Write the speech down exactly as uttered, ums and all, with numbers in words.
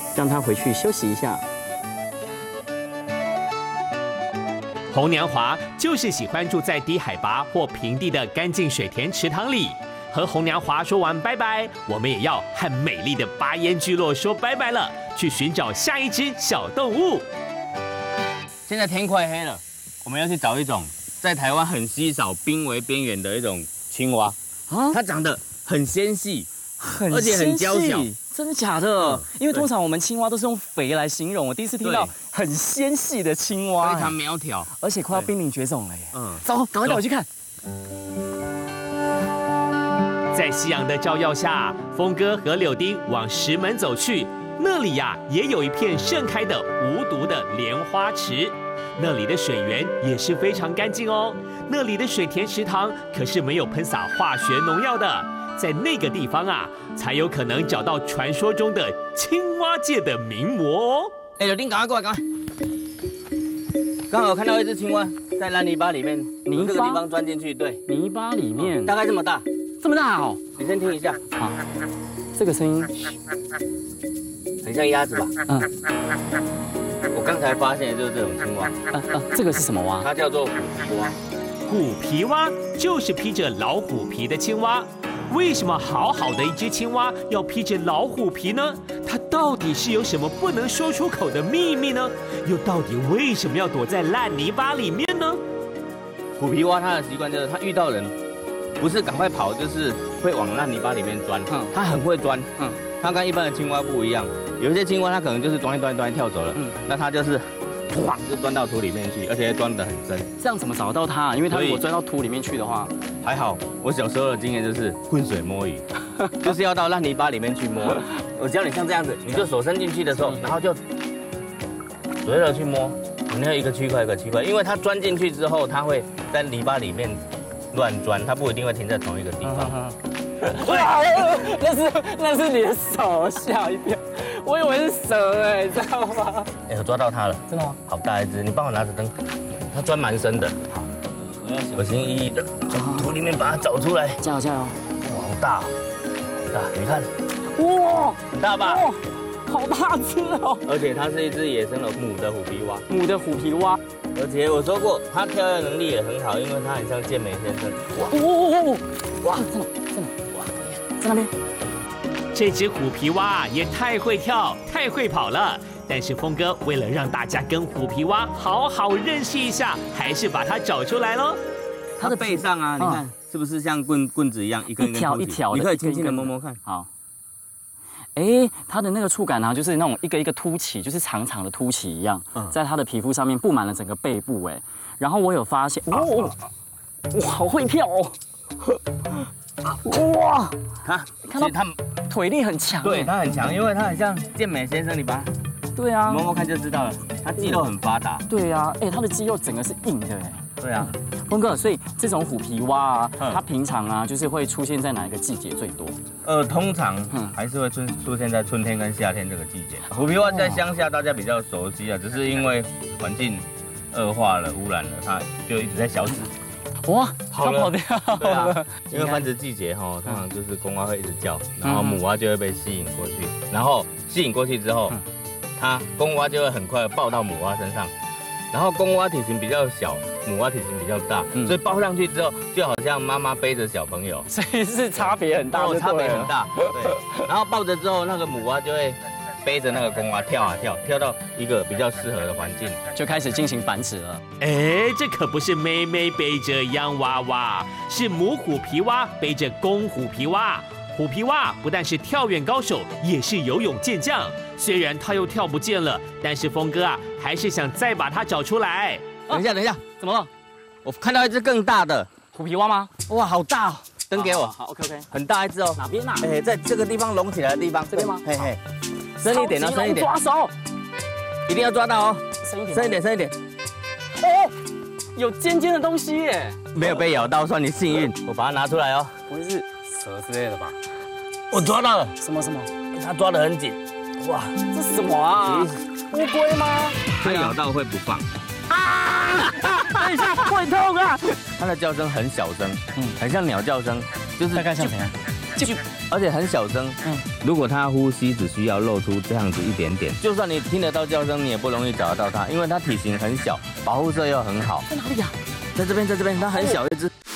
让它回去休息一下。 红娘华就是喜欢住在低海拔或平地的干净水田池塘里。和红娘华说完拜拜，我们也要和美丽的巴烟聚落说拜拜了，去寻找下一只小动物。 现在天快黑了，我们要去找一种在台湾很稀少、濒危边缘的一种青蛙啊，它长得很纤细， 很而且很娇小。 真的假的？嗯、因为通常我们青蛙都是用肥来形容，我第一次听到很纤细的青蛙， 非常苗条， 而且快要濒临绝种了耶。 嗯， 走，赶快带我去看。 在夕阳的照耀下，峰哥和柳丁往石门走去。那里呀、啊，也有一片盛开的无毒的莲花池，那里的水源也是非常干净哦。那里的水田池塘可是没有喷洒化学农药的，在那个地方啊，才有可能找到传说中的青蛙界的名模哦。 哎，柳丁，赶快过来，赶快！刚好看到一只青蛙在烂泥巴里面，泥这个地方钻进去，对， 泥巴里面、哦、 大概这么大， 这么大哦。 你先听一下， 好，这个声音很像鸭子吧？ 嗯。 我刚才发现的就是这种青蛙。 啊啊，这个是什么蛙？ 它叫做虎皮蛙。 虎皮蛙就是披着老虎皮的青蛙。为什么好好的一只青蛙要披着老虎皮呢？它到底是有什么不能说出口的秘密呢？又到底为什么要躲在烂泥巴里面呢？ 虎皮蛙它的习惯就是，它遇到人，不是赶快跑，就是会往烂泥巴里面钻。嗯，它很会钻。嗯，它跟一般的青蛙不一样。有一些青蛙它可能就是钻一钻一钻跳走了。嗯，那它就是，哇，就钻到土里面去，而且钻得很深。 这样怎么找到它？因为它如果钻到土里面去的话， 还好，我小时候的经验就是浑水摸鱼，就是要到烂泥巴里面去摸。我教你像这样子，你就手伸进去的时候，然后就随着去摸，你要一个区块一个区块，因为它钻进去之后，它会在泥巴里面乱钻，它不一定会停在同一个地方。 哇，那是那是你的手，吓一跳，我以为是蛇哎，知道吗？ 哎，我抓到它了， 真的吗？ 好大一只，你帮我拿着灯，它钻蛮深的。好，小心翼翼的从土里面把它找出来。 加油加油！ 哇，好大，好大，你看， 哇， 很大吧？ 哇，好大只哦！ 而且它是一只野生的母的虎皮蛙， 母的虎皮蛙。 而且我说过，它跳跃能力也很好，因为它很像健美先生。 哇哇哇！哇，真的真的。在那边， 这只虎皮蛙也太会跳、太会跑了。但是峰哥为了让大家跟虎皮蛙好好认识一下，还是把它找出来喽。 它的背上啊，你看是不是像棍棍子一样，一根一条一条的？ 你可以轻轻的摸摸看。 好。哎，它的那个触感啊，就是那种一个一个凸起，就是长长的凸起一样，在它的皮肤上面布满了整个背部。哎，然后我有发现，哦，哇，好会跳哦！哇， 看，看到他腿力很强， 对，他很强，因为他很像健美先生，你把它， 对啊， 摸摸看就知道了，他肌肉很发达， 对啊，哎，他的肌肉整个是硬的，哎， 对啊， 峰哥，所以这种虎皮蛙啊，它平常啊，就是会出现在哪一个季节最多？ 呃，通常还是会出出现在春天跟夏天这个季节。虎皮蛙在乡下大家比较熟悉啊，只是因为环境恶化了、污染了，它就一直在消失。 哇，好跑掉了！ 因为繁殖季节哈，通常就是公蛙会一直叫，然后母蛙就会被吸引过去，然后吸引过去之后，它公蛙就会很快抱到母蛙身上，然后公蛙体型比较小，母蛙体型比较大，所以抱上去之后就好像妈妈背着小朋友， 所以是差别很大， 差别很大。对，然后抱着之后，那个母蛙就会背着那个公蛙跳啊跳，跳到一个比较适合的环境， 就开始进行繁殖了。 哎，这可不是妹妹背着洋娃娃，是母虎皮蛙背着公虎皮蛙。虎皮蛙不但是跳远高手，也是游泳健将。虽然他又跳不见了，但是峰哥啊，还是想再把它找出来。 等一下，等一下， 怎么了？ 我看到一只更大的虎皮蛙吗？ 哇，好大哦！灯给我。 好 ，OK OK， 很大一只哦。 哪边啊？ 哎，在这个地方隆起来的地方。 这边吗？ 嘿嘿。深一点哦，深一点， 抓手， 一定要抓到哦， 深一点， 深一点，深一点。 哦，有尖尖的东西耶！ 没有被咬到，算你幸运。我把它拿出来哦， 不会是蛇之类的吧？ 我抓到了， 什么什么？ 它抓得很紧。哇， 这是什么啊？乌龟吗？ 它咬到会不放。 啊！等一下，会痛啊！ 它的叫声很小声，嗯，很像鸟叫声，就是大概像怎样？ 就而且很小声。 嗯嗯，如果它呼吸只需要露出这样子一点点，就算你听得到叫声，你也不容易找得到它，因为它体型很小，保护色又很好。 在哪里呀？ 在这边，在这边，它很小一只。